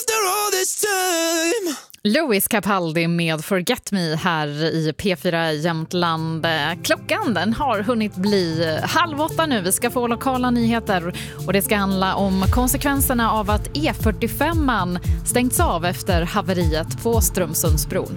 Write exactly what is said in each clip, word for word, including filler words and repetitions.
Louis Capaldi med Forget Me här i P fyra Jämtland. Klockan den har hunnit bli halv åtta nu. Vi ska få lokala nyheter och det ska handla om konsekvenserna av att E fyrtiofem stängts av efter haveriet på Strömsundsbron.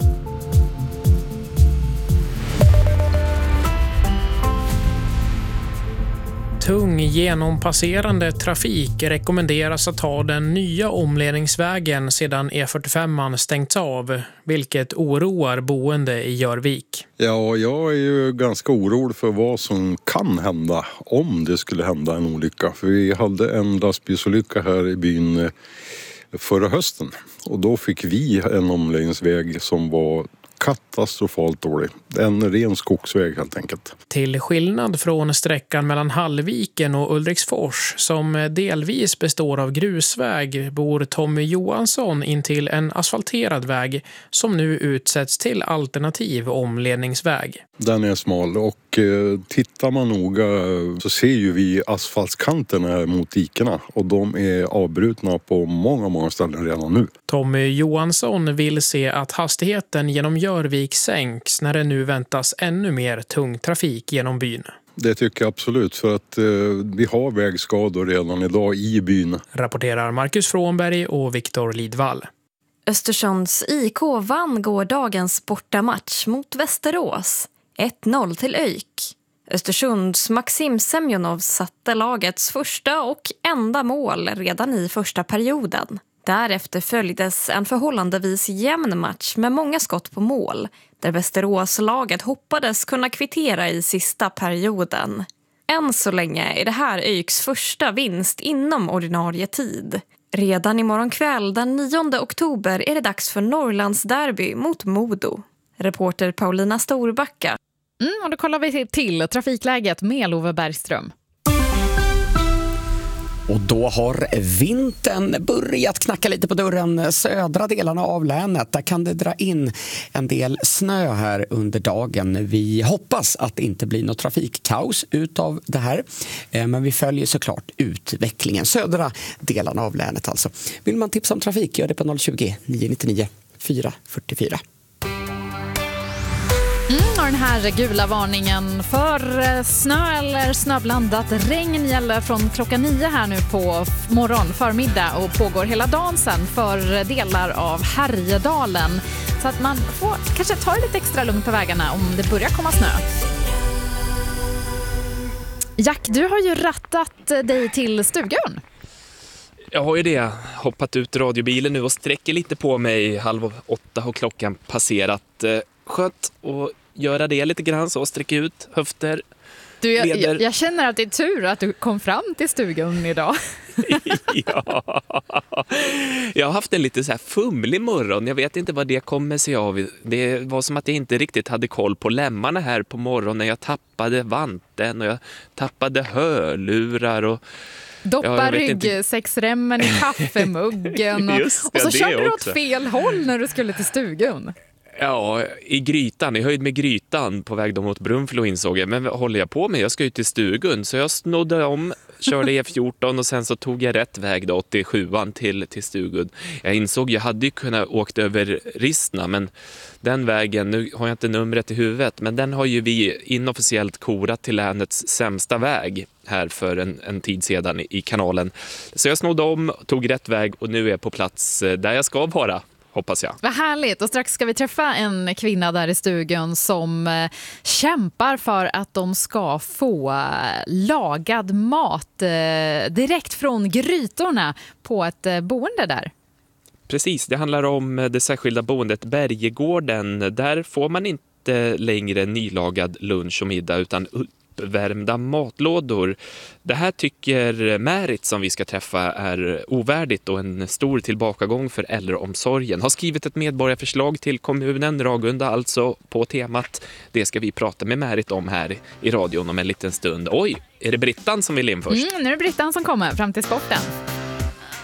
Tung genompasserande trafik rekommenderas att ta den nya omledningsvägen sedan E fyrtiofem stängts av, vilket oroar boende i Jörvik. Ja, jag är ju ganska orolig för vad som kan hända om det skulle hända en olycka. För vi hade en lastbilsolycka här i byn förra hösten och då fick vi en omledningsväg som var katastrofalt dålig. En ren skogsväg helt enkelt. Till skillnad från sträckan mellan Hallviken och Ulriksfors som delvis består av grusväg bor Tommy Johansson in till en asfalterad väg som nu utsätts till alternativ omledningsväg. Den är smal och eh, tittar man noga så ser ju vi asfaltskanterna här mot dikerna och de är avbrutna på många, många ställen redan nu. Tommy Johansson vill se att hastigheten genom Jörvik sänks när det nu väntas ännu mer tung trafik genom byn. Det tycker jag absolut, för att eh, vi har vägskador redan idag i byn. Rapporterar Marcus Frånberg och Viktor Lidvall. Östersunds I K vann gårdagens bortamatch mot Västerås. ett noll till ÖIK. Östersunds Maxim Semjonov satte lagets första och enda mål redan i första perioden. Därefter följdes en förhållandevis jämn match med många skott på mål, där Västeråslaget hoppades kunna kvittera i sista perioden. Än så länge är det här ÖIKs första vinst inom ordinarie tid. Redan imorgon kväll den nionde oktober är det dags för Norrlands derby mot Modo. Reporter Paulina Storbacka. Mm, och då kollar vi till trafikläget med Love Bergström. Och då har vintern börjat knacka lite på dörren. Södra delarna av länet, där kan det dra in en del snö här under dagen. Vi hoppas att det inte blir något trafikkaos utav det här. Men vi följer såklart utvecklingen. Södra delarna av länet alltså. Vill man tipsa om trafik, gör det på noll tjugo, nio nio nio, fyra fyra fyra. Mm, och den här gula varningen för snö eller snöblandat regn gäller från klockan nio här nu på morgon, förmiddag och pågår hela dagen sen för delar av Härjedalen. Så att man får kanske ta det lite extra lugnt på vägarna om det börjar komma snö. Jack, du har ju rattat dig till stugan. Jag har ju det. Hoppat ut radiobilen nu och sträcker lite på mig. Halv åtta har klockan passerat. Skönt att göra det lite grann så, sträcka ut höfter. Du, jag, jag, jag känner att det är tur att du kom fram till stugan idag. Ja. Jag har haft en lite så här fumlig morgon. Jag vet inte vad det kommer sig av. Det var som att jag inte riktigt hade koll på lämmarna här på morgonen. Jag tappade vanten och jag tappade hörlurar och doppa ja, ryggsexremmen i kaffemuggen och, Just, och så ja, körde du åt också. fel håll när du skulle till stugan. Ja, i grytan, i höjd med grytan på väg mot Brunflo insåg jag. Men vad håller jag på med? Jag ska ju till stugan. Så jag snodde om, körde E fjorton och sen så tog jag rätt väg då, åttiosjuan till, till stugan. Jag insåg jag hade ju kunnat åkt över Rissna, men den vägen, nu har jag inte numret i huvudet, men den har ju vi inofficiellt korat till länets sämsta väg här för en, en tid sedan i, i kanalen. Så jag snodde om, tog rätt väg och nu är jag på plats där jag ska vara. Hoppas jag. Vad härligt. Och strax ska vi träffa en kvinna där i stugan som eh, kämpar för att de ska få eh, lagad mat eh, direkt från grytorna på ett eh, boende där. Precis, det handlar om det särskilda boendet Bergegården. Där får man inte längre nylagad lunch och middag utan uppvärmda matlådor. Det här tycker Märit som vi ska träffa är ovärdigt och en stor tillbakagång för äldreomsorgen. Har skrivit ett medborgarförslag till kommunen, Ragunda alltså, på temat. Det ska vi prata med Märit om här i radion om en liten stund. Oj, är det Brittan som vill in först? Mm, nu är det Brittan som kommer fram till sporten.